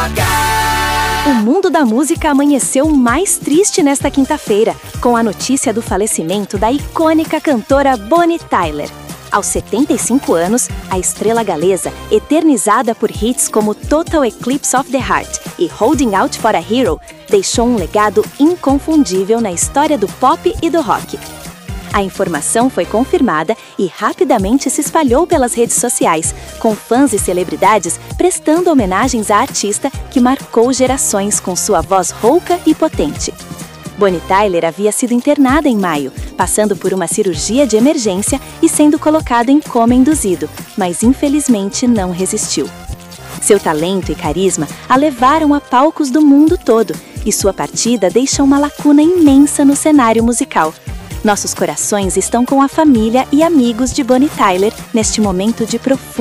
O mundo da música amanheceu mais triste nesta quinta-feira, com a notícia do falecimento da icônica cantora Bonnie Tyler. Aos 75 anos, a estrela galesa, eternizada por hits como Total Eclipse of the Heart e Holding Out for a Hero, deixou um legado inconfundível na história do pop e do rock. A informação foi confirmada e rapidamente se espalhou pelas redes sociais, com fãs e celebridades prestando homenagens à artista que marcou gerações com sua voz rouca e potente. Bonnie Tyler havia sido internada em maio, passando por uma cirurgia de emergência e sendo colocada em coma induzido, mas infelizmente não resistiu. Seu talento e carisma a levaram a palcos do mundo todo, e sua partida deixa uma lacuna imensa no cenário musical. Nossos corações estão com a família e amigos de Bonnie Tyler neste momento de profunda